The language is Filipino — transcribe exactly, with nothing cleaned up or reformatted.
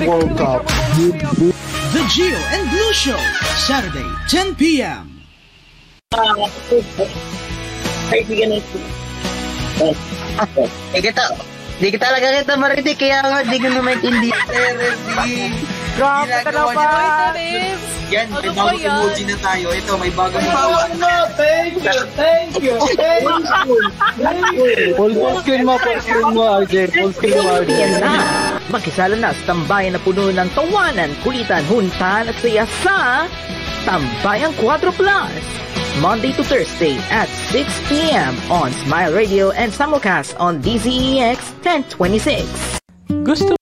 World Cup. The Gio and Blue Show, Saturday, ten p.m. Kaibigan natin. Eh, kita, di kita talaga kita marinig, kaya nga, di ko na maintindihan. Grabe ka naman! Yan, may bagong emoji na tayo. Ito, may bagong Tawag mo! Thank you! Thank you! Thank you! Thank you! Full screen mo, full screen mo, R J. Full screen mo, R J. Yan na! Magkisala na sa tambayan na puno ng tawanan, kulitan, huntahan at saya sa Tambayang Quadro Plus. Monday to Thursday at six p.m. on Smile Radio and simulcast on D Z E X ten twenty-six. Gusto